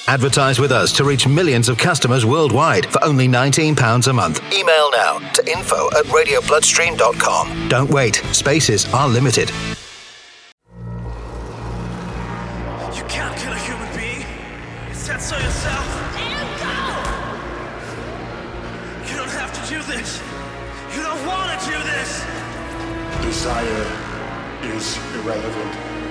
Advertise with us to reach millions of customers worldwide for only £19 a month. Email now to info@radiobloodstream.com. Don't wait. Spaces are limited. You can't kill a human being. You said so yourself. Let him go! You don't have to do this. You don't want to do this. Desire is irrelevant.